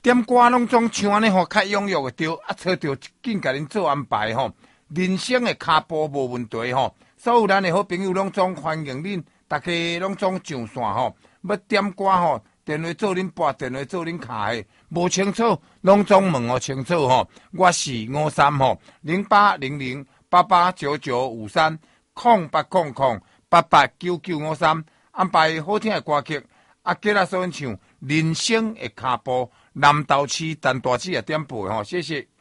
点歌拢总像安尼吼，较踊跃的对，找着紧甲恁做安排吼。人生的骹步无问题吼，所有咱的好朋友拢总欢迎恁，大家拢总上线吼。要点歌吼，电话做恁拨，电话做恁卡的，无清楚拢总问我清楚吼。我是53吼08008899530800889953，安排好听的歌曲，今仔所唱《人生的骹步》，南投市陈大姊也点播吼，谢谢。